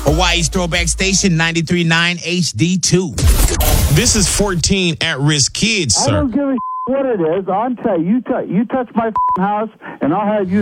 Hawaii's Throwback Station 93.9 HD2. This is 14 at-risk kids, I sir. don't give a what it is. I'll tell you, you touch my house, and I'll have you